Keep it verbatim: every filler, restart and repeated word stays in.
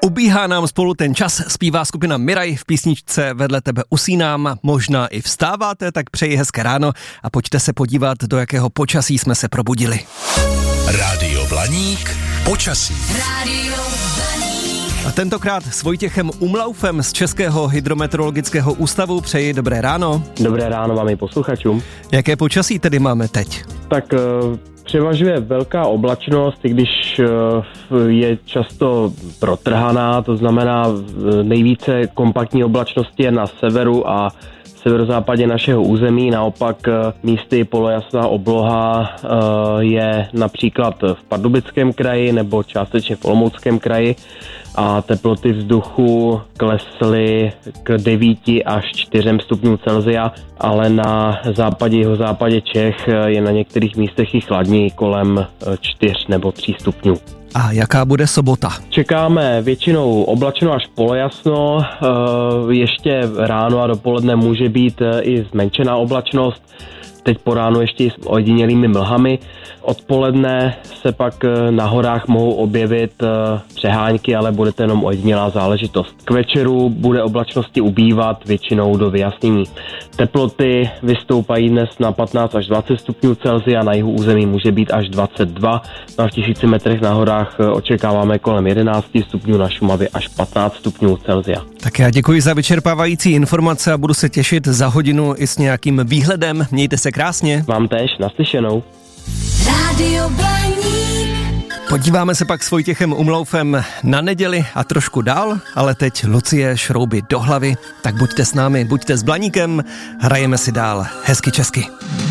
Ubíhá nám spolu ten čas, zpívá skupina Miraj v písničce Vedle tebe usínám, možná i vstáváte, tak přeji hezké ráno a pojďte se podívat, do jakého počasí jsme se probudili. Rádio Blaník, počasí. Rádio A tentokrát s Vojtěchem Umlaufem z Českého hydrometeorologického ústavu přeji dobré ráno. Dobré ráno vám i posluchačům. Jaké počasí tedy máme teď? Tak uh, převažuje velká oblačnost, i když uh, je často protrhaná, to znamená uh, nejvíce kompaktní oblačnosti je na severu a severozápadě našeho území, naopak místy polojasná obloha je například v Pardubickém kraji nebo částečně v Olomouckém kraji a teploty vzduchu klesly k devíti až čtyřem stupňům Celsia, ale na západě, jihozápadě Čech je na některých místech i chladněji kolem čtyř nebo tří stupňů. A jaká bude sobota? Čekáme většinou oblačno až polojasno, ještě ráno a dopoledne může být i zmenšená oblačnost, teď po ránu ještě s ojedinělými mlhami. Odpoledne se pak na horách mohou objevit přehánky, ale bude to jenom ojedinělá záležitost. K večeru bude oblačnosti ubývat většinou do vyjasnění. Teploty vystoupají dnes na patnáct až dvacet stupňů Celsia, na jihu území může být až dvacet dva. Na tisíci metrech na horách očekáváme kolem jedenáct stupňů, na Šumavě až patnáct stupňů Celsia. Tak já děkuji za vyčerpávající informace a budu se těšit za hodinu i s nějakým výhledem. Mějte se krásně. Vám též, naslyšenou. Rádio Blaník. Podíváme se pak s Vojtěchem Umlaufem na neděli a trošku dál, ale teď Lucie šrouby do hlavy, tak buďte s námi, buďte s Blaníkem, hrajeme si dál hezky česky.